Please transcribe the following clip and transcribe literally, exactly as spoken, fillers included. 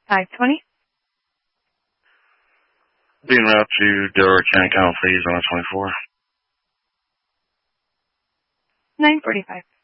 five twenty. Being route to Delaware County County, please, on the twenty-four. nine forty-five.